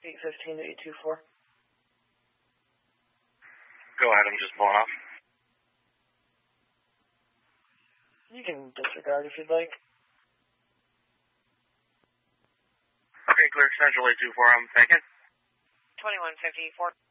815 to 824. Go ahead, I'm just pulling off. You can disregard if you'd like. Okay, clear Central 824, I'm thinking. 2154.